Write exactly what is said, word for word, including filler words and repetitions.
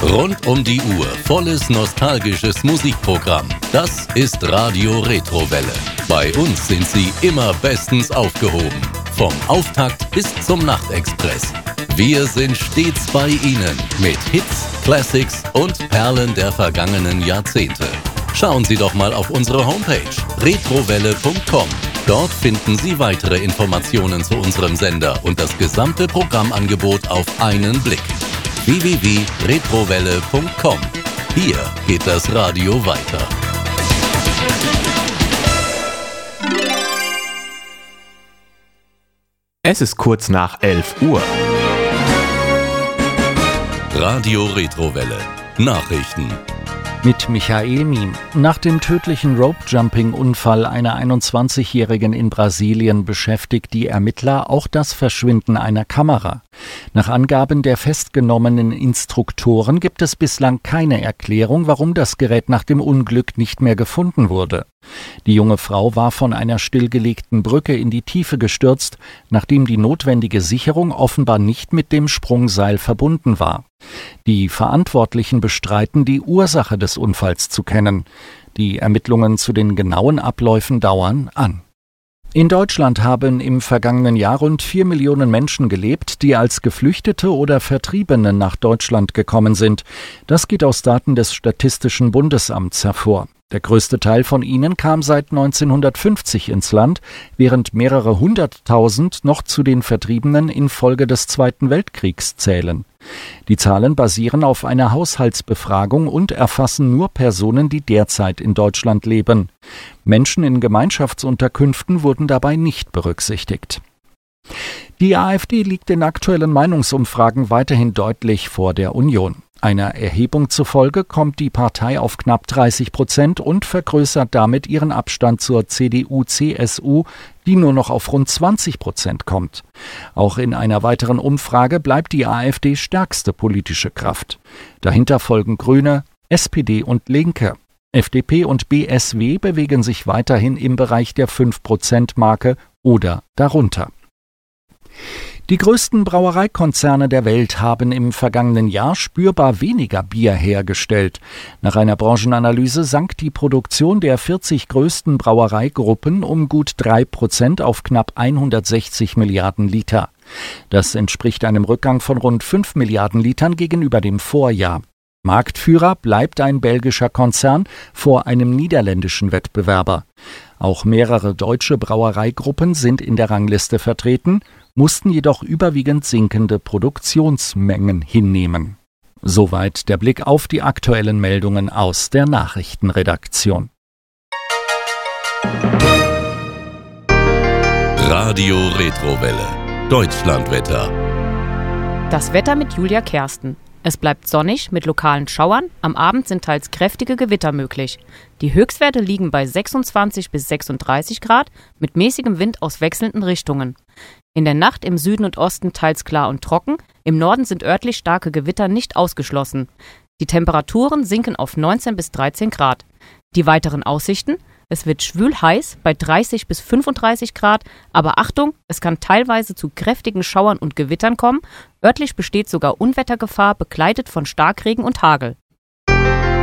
Rund um die Uhr volles nostalgisches Musikprogramm. Das ist Radio Retrowelle. Bei uns sind Sie immer bestens aufgehoben. Vom Auftakt bis zum Nachtexpress. Wir sind stets bei Ihnen mit Hits, Classics und Perlen der vergangenen Jahrzehnte. Schauen Sie doch mal auf unsere Homepage retrowelle punkt com. Dort finden Sie weitere Informationen zu unserem Sender und das gesamte Programmangebot auf einen Blick. w w w punkt retrowelle punkt com. Hier geht das Radio weiter. Es ist kurz nach elf Uhr. Radio Retrowelle. Nachrichten. Mit Michael Miem. Nach dem tödlichen Rope-Jumping-Unfall einer einundzwanzigjährigen in Brasilien beschäftigt die Ermittler auch das Verschwinden einer Kamera. Nach Angaben der festgenommenen Instruktoren gibt es bislang keine Erklärung, warum das Gerät nach dem Unglück nicht mehr gefunden wurde. Die junge Frau war von einer stillgelegten Brücke in die Tiefe gestürzt, nachdem die notwendige Sicherung offenbar nicht mit dem Sprungseil verbunden war. Die Verantwortlichen bestreiten, die Ursache des Unfalls zu kennen. Die Ermittlungen zu den genauen Abläufen dauern an. In Deutschland haben im vergangenen Jahr rund vier Millionen Menschen gelebt, die als Geflüchtete oder Vertriebene nach Deutschland gekommen sind. Das geht aus Daten des Statistischen Bundesamts hervor. Der größte Teil von ihnen kam seit neunzehnhundertfünfzig ins Land, während mehrere hunderttausend noch zu den Vertriebenen infolge des Zweiten Weltkriegs zählen. Die Zahlen basieren auf einer Haushaltsbefragung und erfassen nur Personen, die derzeit in Deutschland leben. Menschen in Gemeinschaftsunterkünften wurden dabei nicht berücksichtigt. Die AfD liegt in aktuellen Meinungsumfragen weiterhin deutlich vor der Union. Einer Erhebung zufolge kommt die Partei auf knapp dreißig Prozent und vergrößert damit ihren Abstand zur C D U C S U, die nur noch auf rund zwanzig Prozent kommt. Auch in einer weiteren Umfrage bleibt die AfD stärkste politische Kraft. Dahinter folgen Grüne, S P D und Linke. F D P und B S W bewegen sich weiterhin im Bereich der fünf Prozent Marke oder darunter. Die größten Brauereikonzerne der Welt haben im vergangenen Jahr spürbar weniger Bier hergestellt. Nach einer Branchenanalyse sank die Produktion der vierzig größten Brauereigruppen um gut drei Prozent auf knapp hundertsechzig Milliarden Liter. Das entspricht einem Rückgang von rund fünf Milliarden Litern gegenüber dem Vorjahr. Marktführer bleibt ein belgischer Konzern vor einem niederländischen Wettbewerber. Auch mehrere deutsche Brauereigruppen sind in der Rangliste vertreten, mussten jedoch überwiegend sinkende Produktionsmengen hinnehmen. Soweit der Blick auf die aktuellen Meldungen aus der Nachrichtenredaktion. Radio Retrowelle. Deutschlandwetter. Das Wetter mit Julia Kersten. Es bleibt sonnig mit lokalen Schauern, am Abend sind teils kräftige Gewitter möglich. Die Höchstwerte liegen bei sechsundzwanzig bis sechsunddreißig Grad mit mäßigem Wind aus wechselnden Richtungen. In der Nacht im Süden und Osten teils klar und trocken, im Norden sind örtlich starke Gewitter nicht ausgeschlossen. Die Temperaturen sinken auf neunzehn bis dreizehn Grad. Die weiteren Aussichten: Es wird schwül heiß bei dreißig bis fünfunddreißig Grad, aber Achtung, es kann teilweise zu kräftigen Schauern und Gewittern kommen. Örtlich besteht sogar Unwettergefahr, begleitet von Starkregen und Hagel.